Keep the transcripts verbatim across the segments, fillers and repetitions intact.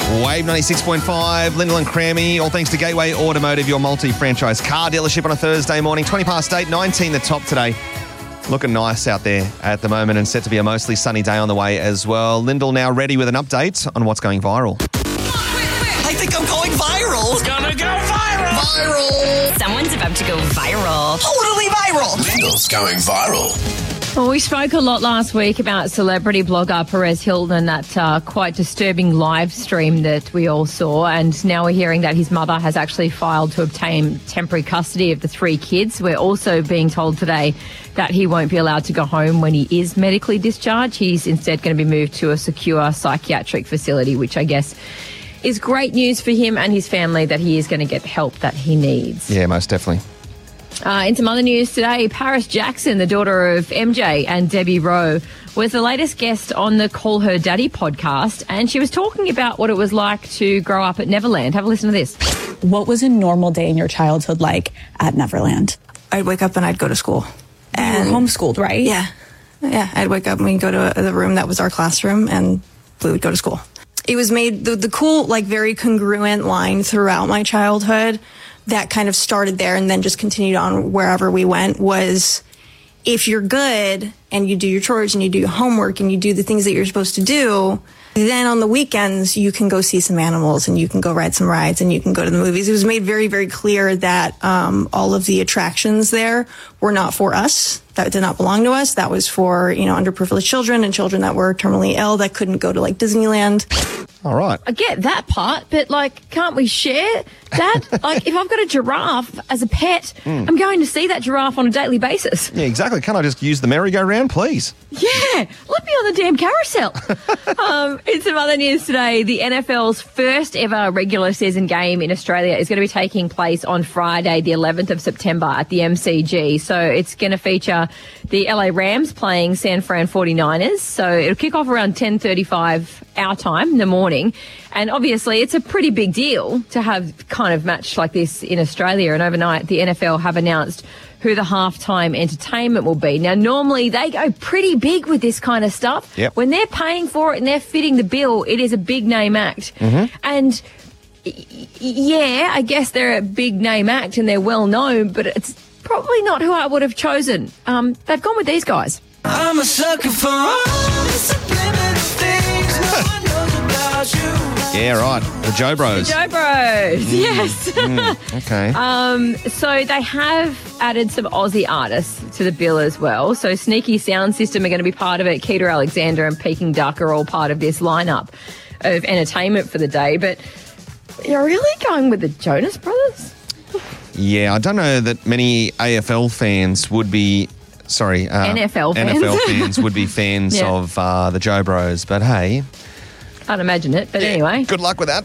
Wave ninety-six point five, Lyndall and Crammy, all thanks to Gateway Automotive, your multi-franchise car dealership on a Thursday morning. twenty past eight, nineteen the top today. Looking nice out there at the moment and set to be a mostly sunny day on the way as well. Lyndall now ready with an update on what's going viral. I think I'm going viral. It's gonna go viral. Viral. Someone's about to go viral. Totally viral. Lyndall's going viral. Well, we spoke a lot last week about celebrity blogger Perez Hilton, that uh, quite disturbing live stream that we all saw. And now we're hearing that his mother has actually filed to obtain temporary custody of the three kids. We're also being told today that he won't be allowed to go home when he is medically discharged. He's instead going to be moved to a secure psychiatric facility, which I guess is great news for him and his family, that he is going to get the help that he needs. Yeah, most definitely. Uh, in some other news today, Paris Jackson, the daughter of M J and Debbie Rowe, was the latest guest on the Call Her Daddy podcast, and she was talking about what it was like to grow up at Neverland. Have a listen to this. What was a normal day in your childhood like at Neverland? I'd wake up and I'd go to school. And you were homeschooled, right? Yeah. Yeah, I'd wake up and we'd go to the room that was our classroom, and we would go to school. It was made, the, the cool, like, very congruent line throughout my childhood that kind of started there and then just continued on wherever we went was, if you're good and you do your chores and you do your homework and you do the things that you're supposed to do, then on the weekends you can go see some animals and you can go ride some rides and you can go to the movies. It was made very, very clear that um, all of the attractions there were not for us. That did not belong to us. That was for, you know, underprivileged children and children that were terminally ill that couldn't go to, like, Disneyland. All right. I get that part, but, like, can't we share that? Like, if I've got a giraffe as a pet, mm. I'm going to see that giraffe on a daily basis. Yeah, exactly. Can't I just use the merry-go-round, please? Yeah, let me on the damn carousel. um, in some other news today, the N F L's first ever regular season game in Australia is going to be taking place on Friday, the eleventh of September at the M C G. So it's going to feature the L A Rams playing San Fran forty-niners. So it'll kick off around ten thirty-five our time in the morning. And obviously it's a pretty big deal to have kind of match like this in Australia. And overnight, the N F L have announced who the halftime entertainment will be. Now, normally they go pretty big with this kind of stuff. Yep. When they're paying for it and they're fitting the bill, it is a big name act. Mm-hmm. And y- yeah, I guess they're a big name act and they're well known, but it's probably not who I would have chosen. Um, they've gone with these guys. I'm a sucker for all the subliminal things no one knows about you. Yeah, right. The Joe Bros. The Joe Bros, mm. yes. mm, okay. Um, so they have added some Aussie artists to the bill as well. So Sneaky Sound System are going to be part of it. Keita Alexander and Peking Duck are all part of this lineup of entertainment for the day. But you're really going with the Jonas Brothers? Yeah, I don't know that many A F L fans would be... Sorry. Uh, N F L fans. N F L fans would be fans yeah. of uh, the Joe Bros. But hey... Can't imagine it, but yeah, anyway. Good luck with that.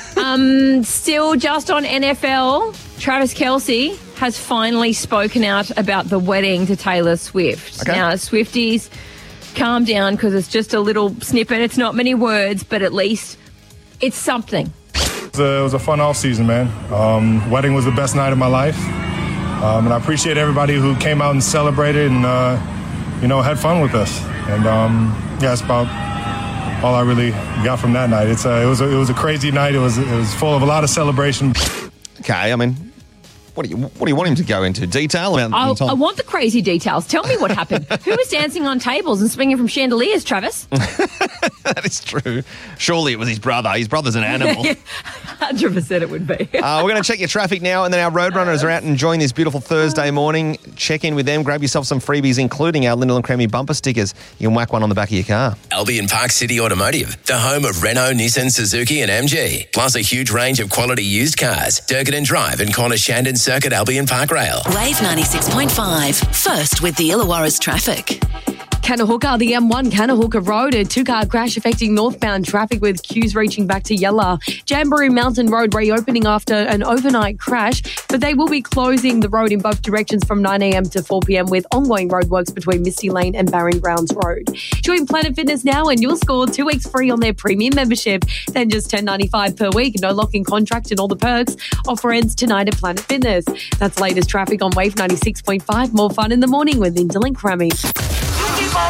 um, still just on N F L, Travis Kelce has finally spoken out about the wedding to Taylor Swift. Okay. Now, Swifties, calm down because it's just a little snippet. It's not many words, but at least it's something. It was a, it was a fun off-season, man. Um, wedding was the best night of my life. Um, and I appreciate everybody who came out and celebrated and, uh, you know, had fun with us. And, um, yeah, it's about... all I really got from that night. It's a, it was a, it was a crazy night. It was it was full of a lot of celebration. Okay, I mean, what do you what do you want him to go into detail about? I'll, the I want the crazy details. Tell me what happened. Who was dancing on tables and swinging from chandeliers, Travis? That is true. Surely it was his brother. His brother's an animal. one hundred percent it would be. uh, we're going to check your traffic now, and then our Roadrunners are out enjoying this beautiful Thursday morning. Check in with them. Grab yourself some freebies, including our Lyndall and Crammy bumper stickers. You can whack one on the back of your car. Albion Park City Automotive, the home of Renault, Nissan, Suzuki and M G. Plus a huge range of quality used cars. Durgan Drive and Corner Shandon Circuit Albion Park Rail. Wave ninety-six point five. First with the Illawarra's traffic. Canahuka, the M one Canahuka Road, a two-car crash affecting northbound traffic with queues reaching back to Yella. Jamboree Mountain Road reopening after an overnight crash, but they will be closing the road in both directions from nine a.m. to four p.m. with ongoing roadworks between Misty Lane and Barron Browns Road. Join Planet Fitness now and you'll score two weeks free on their premium membership. Then just ten dollars ninety-five per week, no lock-in contract and all the perks. Offer ends tonight at Planet Fitness. That's latest traffic on Wave ninety-six point five. More fun in the morning with Lyndall and Crammy. Keep on running.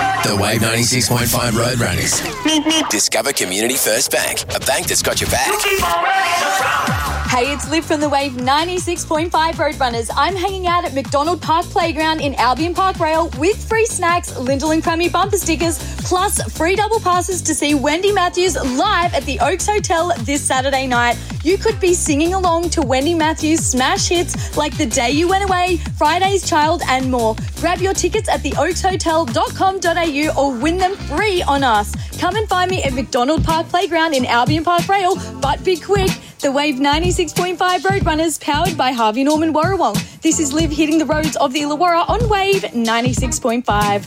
The Wave ninety-six point five Roadrunners. Discover Community First Bank, a bank that's got your back. Hey, it's Liv from the Wave ninety-six point five Roadrunners. I'm hanging out at McDonald Park Playground in Albion Park Rail with free snacks, Lyndall and Crammy bumper stickers, plus free double passes to see Wendy Matthews live at the Oaks Hotel this Saturday night. You could be singing along to Wendy Matthews' smash hits like The Day You Went Away, Friday's Child, and more. Grab your tickets at the oaks hotel dot com dot a u or win them free on us. Come and find me at McDonald Park Playground in Albion Park Rail, but be quick. The Wave ninety-six point five Roadrunners, powered by Harvey Norman Warrawong. This is Liv hitting the roads of the Illawarra on Wave ninety-six point five.